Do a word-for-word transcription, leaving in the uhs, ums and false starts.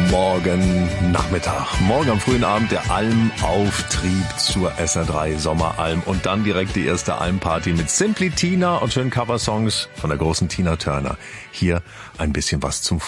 morgen Nachmittag. Morgen am frühen Abend der Almauftrieb zur S R drei Sommeralm und dann direkt die erste Almparty mit Simply Tina und schönen Coversongs von der großen Tina Turner. Hier ein bisschen was zum